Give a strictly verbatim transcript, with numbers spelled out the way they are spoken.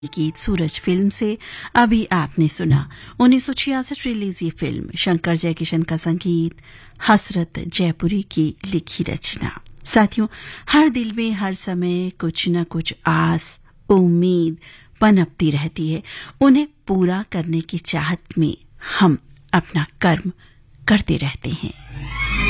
गीत सूरज फिल्म से अभी आपने सुना। उन्नीस सौ छियासठ रिलीज ये फिल्म, शंकर जयकिशन का संगीत, हसरत जयपुरी की लिखी रचना। साथियों, हर दिल में हर समय कुछ न कुछ आस, उम्मीद पनपती रहती है। उन्हें पूरा करने की चाहत में हम अपना कर्म करते रहते हैं।